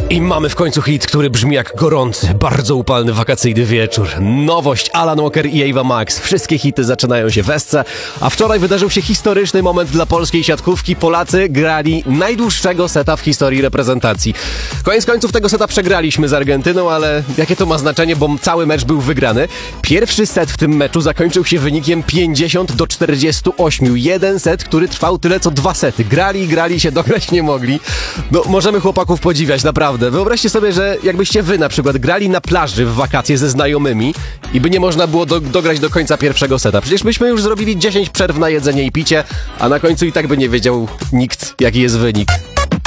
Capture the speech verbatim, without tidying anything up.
I mamy w końcu hit, który brzmi jak gorący, bardzo upalny wakacyjny wieczór. Nowość, Alan Walker i Ava Max. Wszystkie hity zaczynają się w Esce, a wczoraj wydarzył się historyczny moment dla polskiej siatkówki. Polacy grali najdłuższego seta w historii reprezentacji. Koniec końców tego seta przegraliśmy z Argentyną, ale jakie to ma znaczenie, bo cały mecz był wygrany. Pierwszy set w tym meczu zakończył się wynikiem pięćdziesiąt do czterdziestu ośmiu. Jeden set, który trwał tyle co dwa sety. Grali i grali się, dograć nie mogli. No, możemy chłopaków podziwiać, naprawdę. Wyobraźcie sobie, że jakbyście wy na przykład grali na plaży w wakacje ze znajomymi i by nie można było do, dograć do końca pierwszego seta. Przecież byśmy już zrobili dziesięć przerw na jedzenie i picie, a na końcu i tak by nie wiedział nikt, jaki jest wynik.